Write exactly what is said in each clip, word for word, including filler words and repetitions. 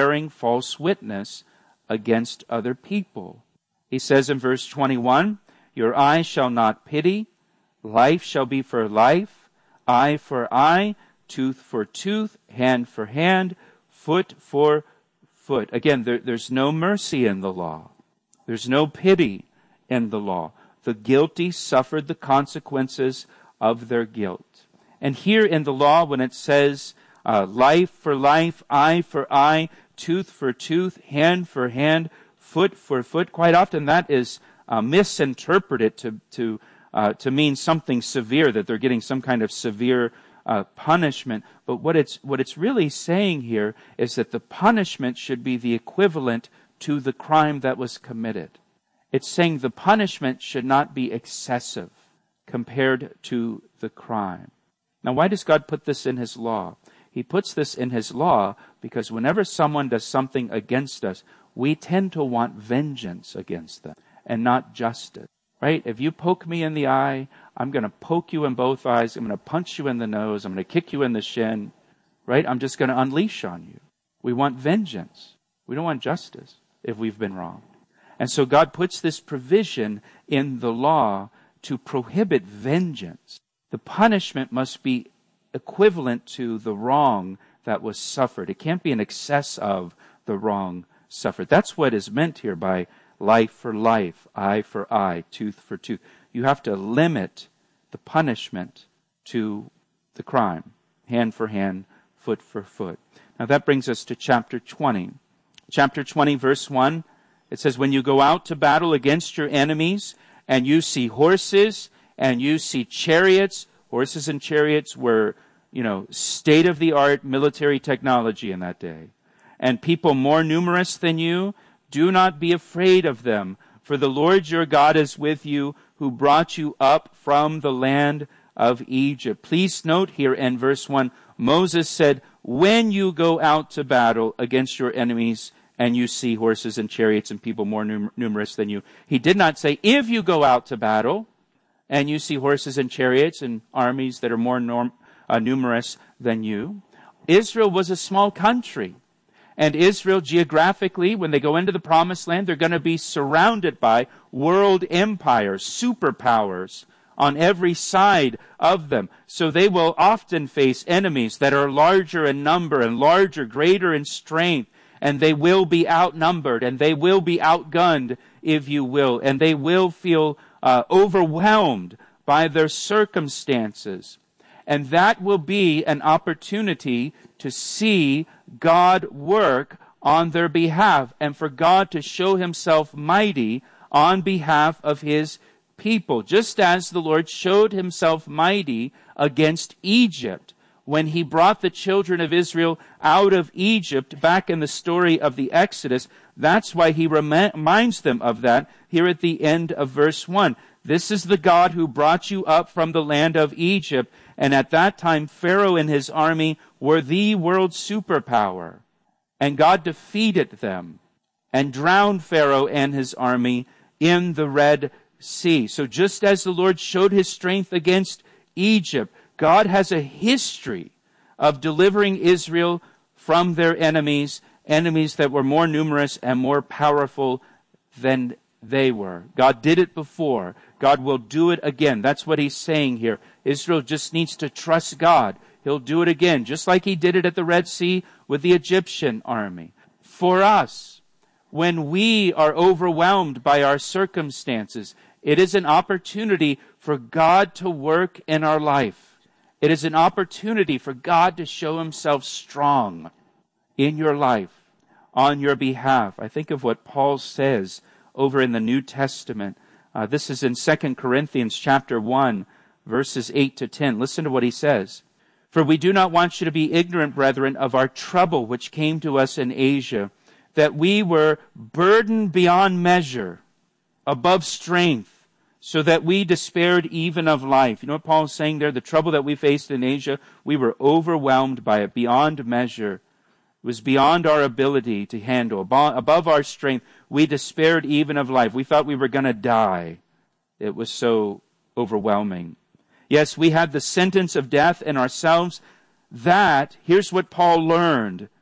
bearing false witness against other people. He says in verse twenty-one, your eye shall not pity, life shall be for life, eye for eye, tooth for tooth, hand for hand, foot for foot. Again, there, there's no mercy in the law. There's no pity in the law. The guilty suffered the consequences of their guilt. And here in the law, when it says uh, life for life, eye for eye, tooth for tooth, hand for hand, foot for foot, quite often that is uh, misinterpreted to to uh, to mean something severe, that they're getting some kind of severe uh, punishment. But what it's what it's really saying here is that the punishment should be the equivalent to the crime that was committed. It's saying the punishment should not be excessive compared to the crime. Now, why does God put this in His law? He puts this in His law because whenever someone does something against us, we tend to want vengeance against them and not justice, right? If you poke me in the eye, I'm going to poke you in both eyes. I'm going to punch you in the nose. I'm going to kick you in the shin, right? I'm just going to unleash on you. We want vengeance. We don't want justice if we've been wronged. And so God puts this provision in the law to prohibit vengeance. The punishment must be equivalent to the wrong that was suffered. It can't be in excess of the wrong suffered. That's what is meant here by life for life, eye for eye, tooth for tooth. You have to limit the punishment to the crime, hand for hand, foot for foot. Now that brings us to chapter twenty. Chapter twenty, verse one, it says, when you go out to battle against your enemies, and you see horses, and you see chariots. Horses and chariots were, you know, state-of-the-art military technology in that day. And people more numerous than you, do not be afraid of them, for the Lord your God is with you, who brought you up from the land of Egypt. Please note here in verse one, Moses said, when you go out to battle against your enemies, and you see horses and chariots and people more num- numerous than you. He did not say, if you go out to battle and you see horses and chariots and armies that are more norm- uh, numerous than you. Israel was a small country. And Israel, geographically, when they go into the promised land, they're going to be surrounded by world empires, superpowers on every side of them. So they will often face enemies that are larger in number and larger, greater in strength. And they will be outnumbered, and they will be outgunned, if you will, and they will feel uh, overwhelmed by their circumstances. And that will be an opportunity to see God work on their behalf, and for God to show Himself mighty on behalf of His people, just as the Lord showed Himself mighty against Egypt. When He brought the children of Israel out of Egypt back in the story of the Exodus, that's why He reminds them of that here at the end of verse one. This is the God who brought you up from the land of Egypt. And at that time, Pharaoh and his army were the world superpower. And God defeated them and drowned Pharaoh and his army in the Red Sea. So just as the Lord showed His strength against Egypt, God has a history of delivering Israel from their enemies, enemies that were more numerous and more powerful than they were. God did it before. God will do it again. That's what He's saying here. Israel just needs to trust God. He'll do it again, just like He did it at the Red Sea with the Egyptian army. For us, when we are overwhelmed by our circumstances, it is an opportunity for God to work in our life. It is an opportunity for God to show Himself strong in your life, on your behalf. I think of what Paul says over in the New Testament. Uh, this is in Second Corinthians chapter one, verses eight to ten. Listen to what he says. For we do not want you to be ignorant, brethren, of our trouble which came to us in Asia, that we were burdened beyond measure, above strength, so that we despaired even of life. You know what Paul is saying there? The trouble that we faced in Asia, we were overwhelmed by it beyond measure. It was beyond our ability to handle, above our strength. We despaired even of life. We thought we were going to die. It was so overwhelming. Yes, we had the sentence of death in ourselves. That, here's what Paul learned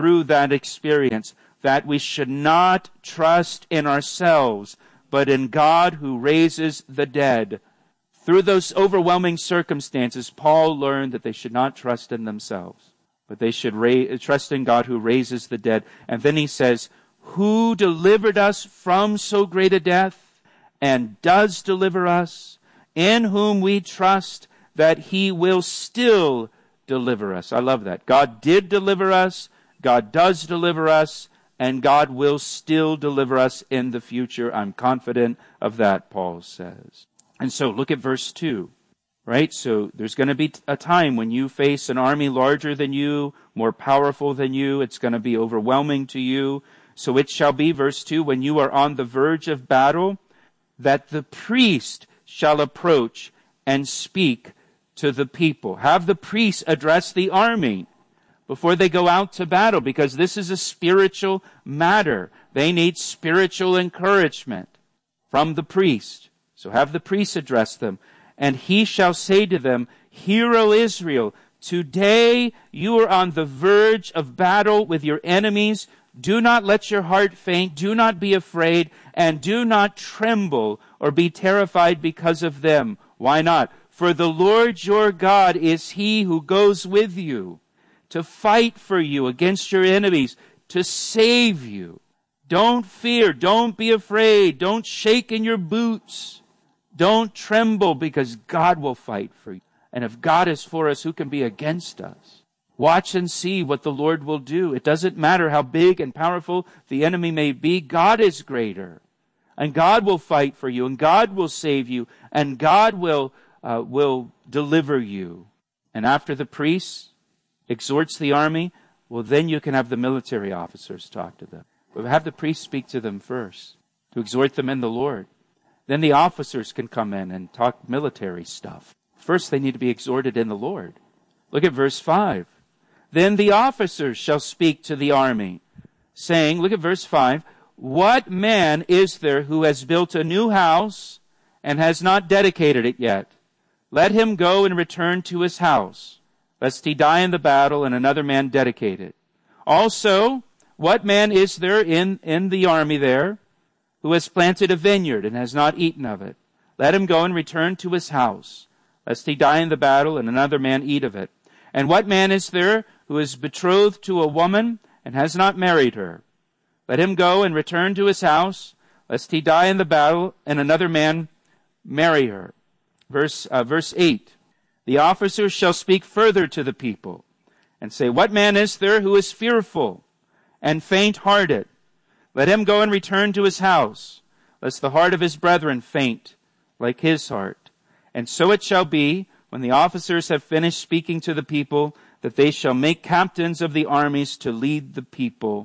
through that experience that we should not trust in ourselves, but in God who raises the dead. Through those overwhelming circumstances, Paul learned that they should not trust in themselves, but they should ra- trust in God who raises the dead. And then he says, who delivered us from so great a death and does deliver us, in whom we trust that he will still deliver us. I love that. God did deliver us, God does deliver us, and God will still deliver us in the future. I'm confident of that, Paul says. And so look at verse two, right? So there's going to be a time when you face an army larger than you, more powerful than you. It's going to be overwhelming to you. So it shall be, verse two, when you are on the verge of battle, that the priest shall approach and speak to the people. Have the priest address the army before they go out to battle, because this is a spiritual matter. They need spiritual encouragement from the priest. So have the priest address them. And he shall say to them, Hear, O Israel, today you are on the verge of battle with your enemies. Do not let your heart faint. Do not be afraid. And do not tremble or be terrified because of them. Why not? For the Lord your God is he who goes with you to fight for you against your enemies, to save you. Don't fear. Don't be afraid. Don't shake in your boots. Don't tremble, because God will fight for you. And if God is for us, who can be against us? Watch and see what the Lord will do. It doesn't matter how big and powerful the enemy may be. God is greater. And God will fight for you. And God will save you. And God will, uh, will deliver you. And after the priest exhorts the army, well, then you can have the military officers talk to them. But have the priest speak to them first, to exhort them in the Lord. Then the officers can come in and talk military stuff. First, they need to be exhorted in the Lord. Look at verse five. Then the officers shall speak to the army, saying, look at verse five, what man is there who has built a new house and has not dedicated it yet? Let him go and return to his house, lest he die in the battle and another man dedicate it. Also, what man is there in, in the army there who has planted a vineyard and has not eaten of it? Let him go and return to his house, lest he die in the battle and another man eat of it. And what man is there who is betrothed to a woman and has not married her? Let him go and return to his house, lest he die in the battle and another man marry her. Verse, uh, verse eight. The officers shall speak further to the people and say, what man is there who is fearful and faint-hearted? Let him go and return to his house, lest the heart of his brethren faint like his heart. And so it shall be, when the officers have finished speaking to the people, that they shall make captains of the armies to lead the people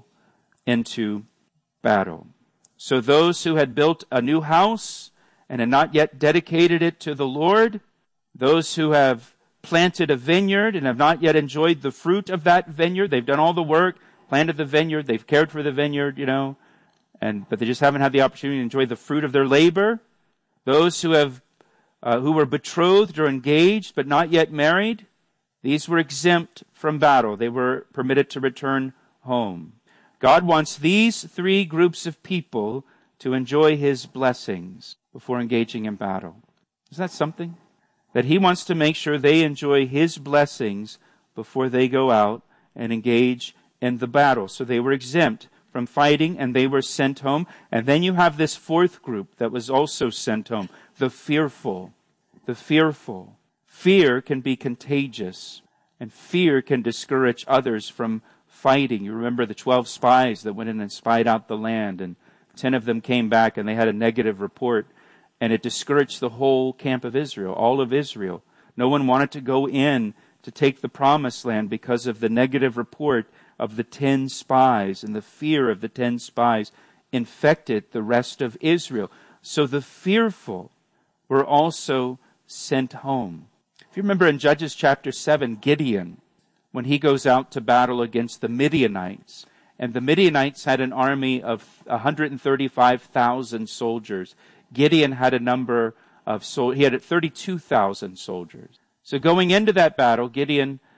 into battle. So those who had built a new house and had not yet dedicated it to the Lord, those who have planted a vineyard and have not yet enjoyed the fruit of that vineyard, they've done all the work, planted the vineyard, they've cared for the vineyard, you know, and but they just haven't had the opportunity to enjoy the fruit of their labor. Those who have uh, who were betrothed or engaged but not yet married, these were exempt from battle. They were permitted to return home. God wants these three groups of people to enjoy his blessings before engaging in battle. Isn't that something? That he wants to make sure they enjoy his blessings before they go out and engage in the battle. So they were exempt from fighting and they were sent home. And then you have this fourth group that was also sent home. The fearful. The fearful. Fear can be contagious, and fear can discourage others from fighting. You remember the twelve spies that went in and spied out the land, and ten of them came back and they had a negative report, and it discouraged the whole camp of Israel, all of Israel. No one wanted to go in to take the promised land because of the negative report of the ten spies, and the fear of the ten spies infected the rest of Israel. So the fearful were also sent home. If you remember in Judges chapter seven, Gideon, when he goes out to battle against the Midianites, and the Midianites had an army of one hundred thirty-five thousand soldiers. Gideon had a number of, so he had thirty-two thousand soldiers. So going into that battle, Gideon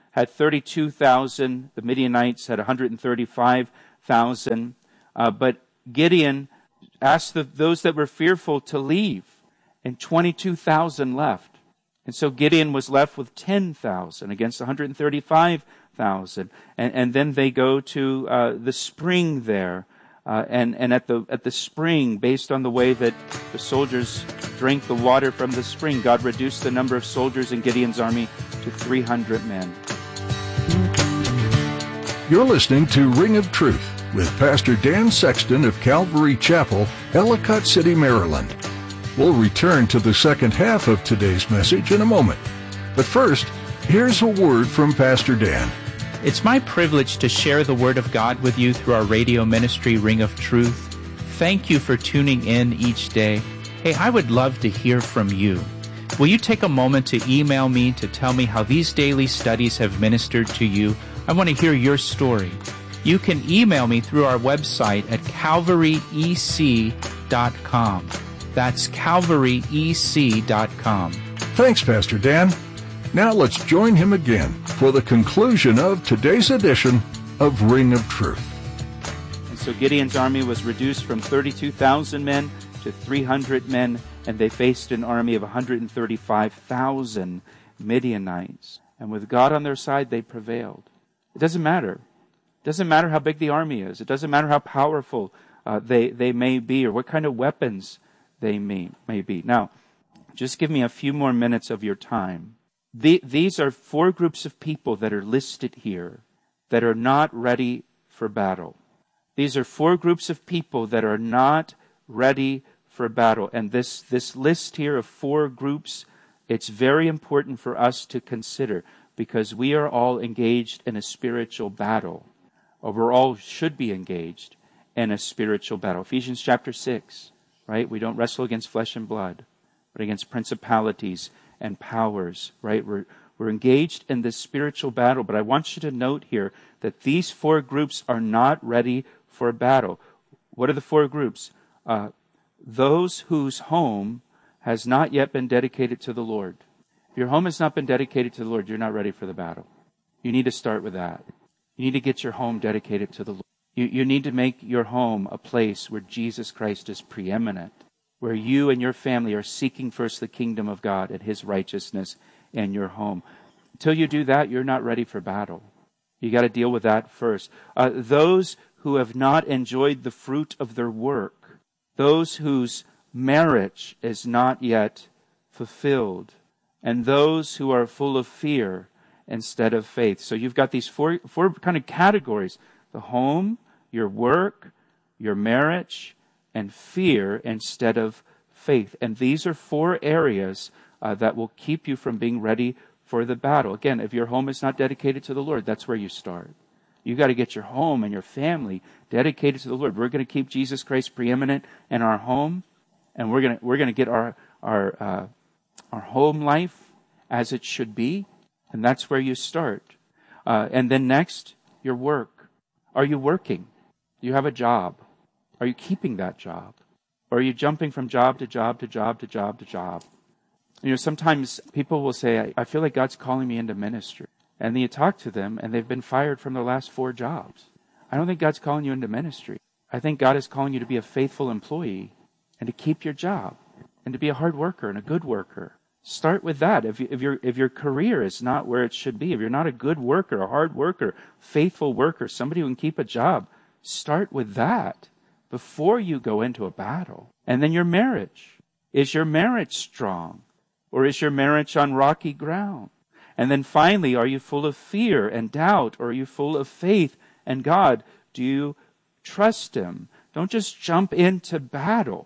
had thirty-two thousand. The Midianites had one hundred thirty-five thousand. Uh, but Gideon asked the, those that were fearful to leave, and twenty-two thousand left. And so Gideon was left with ten thousand against one hundred thirty-five thousand. And, and then they go to uh, the spring there. Uh, and, and at the at the spring, based on the way that the soldiers drank the water from the spring, God reduced the number of soldiers in Gideon's army to three hundred men. You're listening to Ring of Truth with Pastor Dan Sexton of Calvary Chapel, Ellicott City, Maryland. We'll return to the second half of today's message in a moment. But first, here's a word from Pastor Dan. It's my privilege to share the Word of God with you through our radio ministry, Ring of Truth. Thank you for tuning in each day. Hey, I would love to hear from you. Will you take a moment to email me to tell me how these daily studies have ministered to you? I want to hear your story. You can email me through our website at calvary e c dot com. That's calvary e c dot com. Thanks, Pastor Dan. Now let's join him again for the conclusion of today's edition of Ring of Truth. And so Gideon's army was reduced from thirty-two thousand men to three hundred men, and they faced an army of one hundred thirty-five thousand Midianites. And with God on their side, they prevailed. It doesn't matter. It doesn't matter how big the army is. It doesn't matter how powerful uh, they, they may be or what kind of weapons they may, may be. Now, just give me a few more minutes of your time. The, these are four groups of people that are listed here that are not ready for battle. These are four groups of people that are not ready for battle. And this, this list here of four groups, it's very important for us to consider because we are all engaged in a spiritual battle. Or we all should be engaged in a spiritual battle. Ephesians chapter six, right? We don't wrestle against flesh and blood, but against principalities and powers, right? We're, we're engaged in this spiritual battle, but I want you to note here that these four groups are not ready for battle. What are the four groups? Uh, those whose home has not yet been dedicated to the Lord. If your home has not been dedicated to the Lord, you're not ready for the battle. You need to start with that. You need to get your home dedicated to the Lord. You, you need to make your home a place where Jesus Christ is preeminent, where you and your family are seeking first the kingdom of God and His righteousness in your home. Until you do that, you're not ready for battle. You got to deal with that first. Uh, those who have not enjoyed the fruit of their work, those whose marriage is not yet fulfilled, and those who are full of fear instead of faith. So you've got these four, four kind of categories: the home, your work, your marriage, and fear instead of faith. And these are four areas uh, that will keep you from being ready for the battle. Again, if your home is not dedicated to the Lord, that's where you start. You got to get your home and your family dedicated to the Lord. We're going to keep Jesus Christ preeminent in our home, and we're going to we're going to get our our uh, our home life as it should be, and that's where you start. Uh, and then next, your work. Are you working? Do you have a job? Are you keeping that job? Or are you jumping from job to job to job to job to job? You know, sometimes people will say, I, I feel like God's calling me into ministry. And then you talk to them, and they've been fired from their last four jobs. I don't think God's calling you into ministry. I think God is calling you to be a faithful employee and to keep your job and to be a hard worker and a good worker. Start with that. If, you, if, your, if your career is not where it should be, if you're not a good worker, a hard worker, faithful worker, somebody who can keep a job, start with that before you go into a battle. And then your marriage. Is your marriage strong? Or is your marriage on rocky ground? And then finally, are you full of fear and doubt? Or are you full of faith and God? Do you trust Him? Don't just jump into battle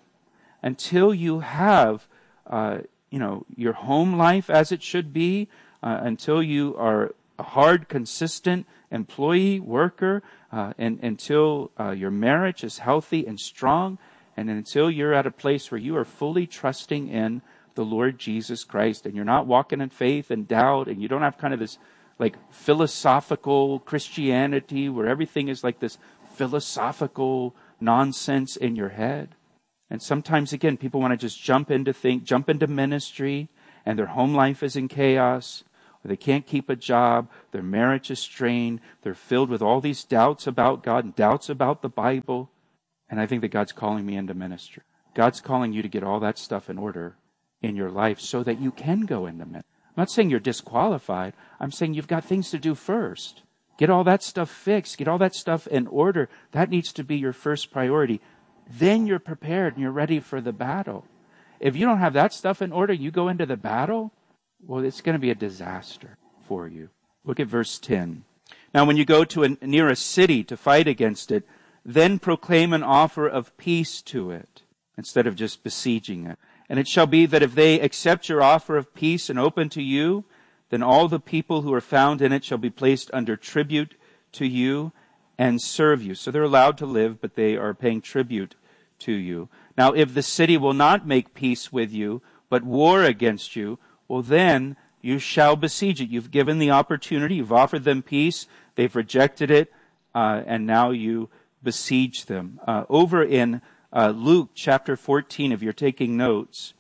until you have, uh, you know, your home life as it should be, uh, until you are a hard, consistent employee, worker, uh, and until uh, your marriage is healthy and strong, and until you're at a place where you are fully trusting in the Lord Jesus Christ, and you're not walking in faith and doubt, and you don't have kind of this like philosophical Christianity where everything is like this philosophical nonsense in your head. And sometimes, again, people want to just jump into think, jump into ministry, and their home life is in chaos, They can't keep a job. Their marriage is strained. They're filled with all these doubts about God and doubts about the Bible. And I think that God's calling me into ministry. God's calling you to get all that stuff in order in your life so that you can go into ministry. I'm not saying you're disqualified. I'm saying you've got things to do first. Get all that stuff fixed. Get all that stuff in order. That needs to be your first priority. Then you're prepared and you're ready for the battle. If you don't have that stuff in order, you go into the battle, well, it's going to be a disaster for you. Look at verse ten. Now, when you go to a, near a city to fight against it, then proclaim an offer of peace to it, instead of just besieging it. And it shall be that if they accept your offer of peace and open to you, then all the people who are found in it shall be placed under tribute to you and serve you. So they're allowed to live, but they are paying tribute to you. Now, if the city will not make peace with you, but war against you, well, then you shall besiege it. You've given the opportunity. You've offered them peace. They've rejected it. Uh, and now you besiege them. Uh, over in uh, Luke chapter fourteen, if you're taking notes,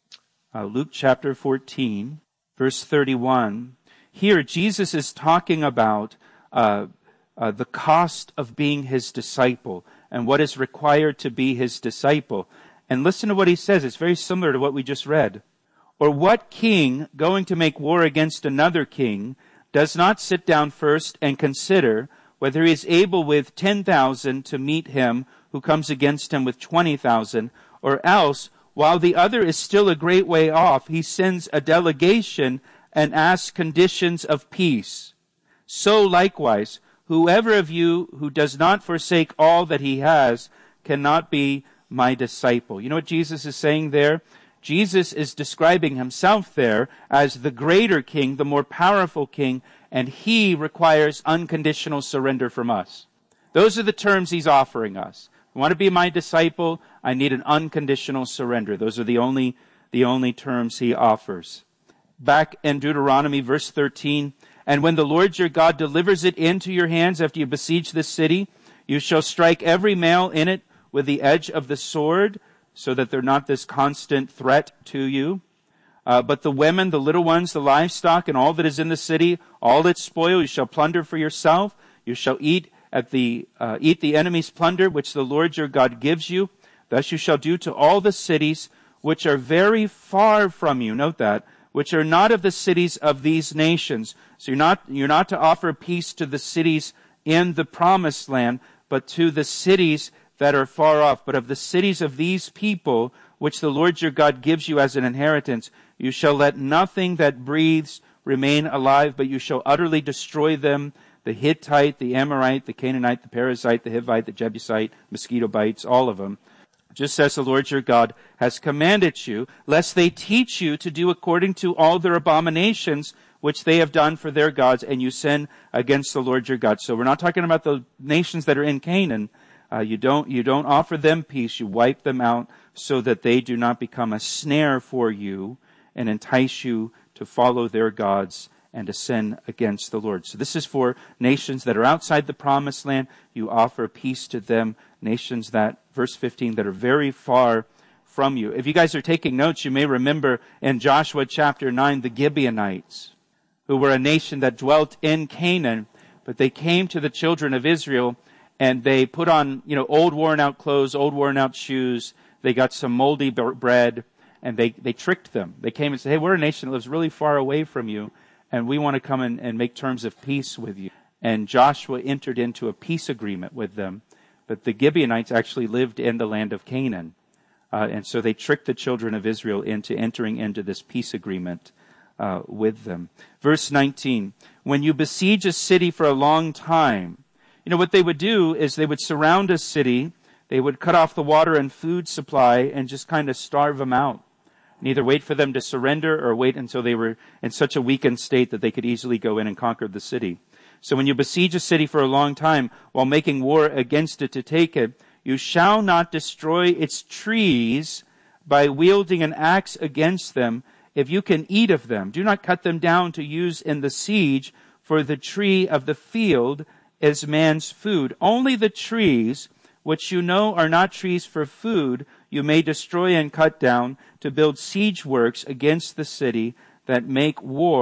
uh, Luke chapter fourteen, verse thirty-one, here Jesus is talking about uh, uh, the cost of being his disciple and what is required to be his disciple. And listen to what he says. It's very similar to what we just read. Or what king, going to make war against another king, does not sit down first and consider whether he is able with ten thousand to meet him who comes against him with twenty thousand, or else, while the other is still a great way off, he sends a delegation and asks conditions of peace. So likewise, whoever of you who does not forsake all that he has cannot be my disciple. You know what Jesus is saying there? Jesus is describing himself there as the greater king, the more powerful king, and he requires unconditional surrender from us. Those are the terms he's offering us. You want to be my disciple? I need an unconditional surrender. Those are the only, the only terms he offers. Back in Deuteronomy verse thirteen, and when the Lord your God delivers it into your hands after you besiege this city, you shall strike every male in it with the edge of the sword, so that they're not this constant threat to you. Uh, but the women, the little ones, the livestock, and all that is in the city, all its spoil, you shall plunder for yourself. You shall eat at the uh, eat the enemy's plunder, which the Lord your God gives you. Thus you shall do to all the cities which are very far from you. Note that, which are not of the cities of these nations. So you're not you're not to offer peace to the cities in the promised land, but to the cities that are far off. But of the cities of these people, which the Lord your God gives you as an inheritance, you shall let nothing that breathes remain alive, but you shall utterly destroy them, the Hittite, the Amorite, the Canaanite, the Perizzite, the Hivite, the Jebusite, mosquito bites, all of them, just as the Lord your God has commanded you, lest they teach you to do according to all their abominations which they have done for their gods, and you sin against the Lord your God. So we're not talking about the nations that are in Canaan. Uh, you don't, you don't offer them peace. You wipe them out so that they do not become a snare for you and entice you to follow their gods and to sin against the Lord. So this is for nations that are outside the promised land. You offer peace to them. Nations that, verse fifteen, that are very far from you. If you guys are taking notes, you may remember in Joshua chapter nine, the Gibeonites, who were a nation that dwelt in Canaan, but they came to the children of Israel and they put on, you know, old worn out clothes, old worn out shoes. They got some moldy bread, and they, they tricked them. They came and said, hey, we're a nation that lives really far away from you, and we want to come in and make terms of peace with you. And Joshua entered into a peace agreement with them. But the Gibeonites actually lived in the land of Canaan. Uh, and so they tricked the children of Israel into entering into this peace agreement uh, with them. Verse nineteen, when you besiege a city for a long time, you know, what they would do is they would surround a city, they would cut off the water and food supply and just kind of starve them out. And either wait for them to surrender or wait until they were in such a weakened state that they could easily go in and conquer the city. So when you besiege a city for a long time while making war against it to take it, you shall not destroy its trees by wielding an axe against them if you can eat of them. Do not cut them down to use in the siege, for the tree of the field is man's food. Only the trees which you know are not trees for food you may destroy and cut down to build siege works against the city that make war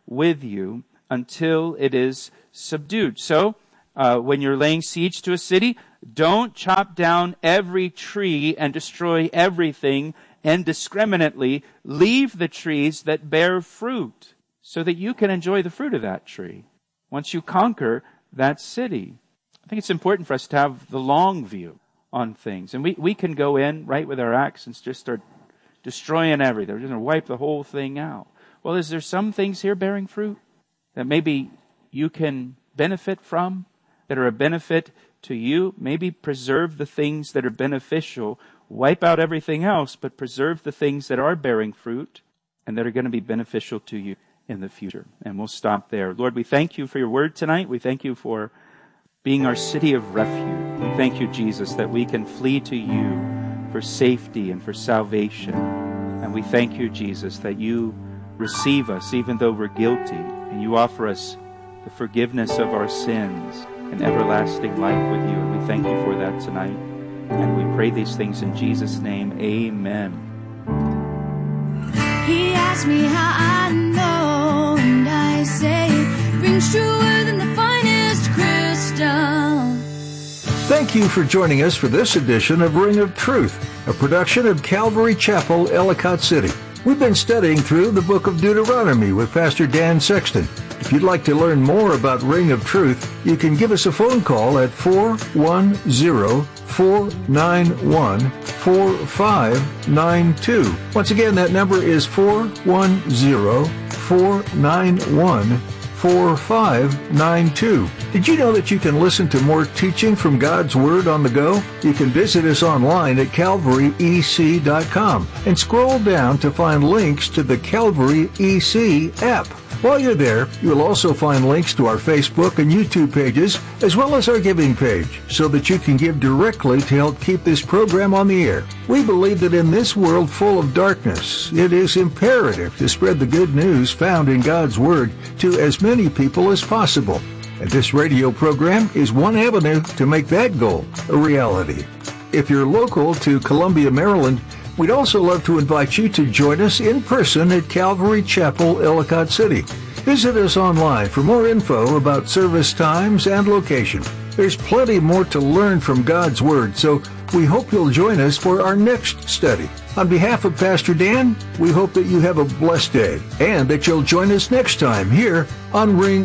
with you until it is subdued. So, uh, when you're laying siege to a city, don't chop down every tree and destroy everything indiscriminately. Leave the trees that bear fruit so that you can enjoy the fruit of that tree once you conquer that city. I think it's important for us to have the long view on things. And we, we can go in, right, with our axe and just start destroying everything. We're just going to wipe the whole thing out. Well, is there some things here bearing fruit that maybe you can benefit from, that are a benefit to you? Maybe preserve the things that are beneficial. Wipe out everything else, but preserve the things that are bearing fruit and that are going to be beneficial to you in the future. And we'll stop there. Lord, we thank you for your word tonight. We thank you for being our city of refuge. We thank you, Jesus, that we can flee to you for safety and for salvation. And we thank you, Jesus, that you receive us even though we're guilty, and you offer us the forgiveness of our sins and everlasting life with you. And we thank you for that tonight. And we pray these things in Jesus' name. Amen. He asked me how I know, and I say it rings truer than the finest crystal. Thank you for joining us for this edition of Ring of Truth, a production of Calvary Chapel, Ellicott City. We've been studying through the book of Deuteronomy with Pastor Dan Sexton. If you'd like to learn more about Ring of Truth, you can give us a phone call at four one zero, four nine one, four five nine two. Once again, that number is four one zero, four nine one, four five nine two. Did you know that you can listen to more teaching from God's Word on the go? You can visit us online at calvary e c dot com and scroll down to find links to the Calvary E C app. While you're there, you'll also find links to our Facebook and YouTube pages, as well as our giving page, so that you can give directly to help keep this program on the air. We believe that in this world full of darkness, it is imperative to spread the good news found in God's Word to as many people as possible. And this radio program is one avenue to make that goal a reality. If you're local to Columbia, Maryland, we'd also love to invite you to join us in person at Calvary Chapel, Ellicott City. Visit us online for more info about service times and location. There's plenty more to learn from God's Word, so we hope you'll join us for our next study. On behalf of Pastor Dan, we hope that you have a blessed day and that you'll join us next time here on Ring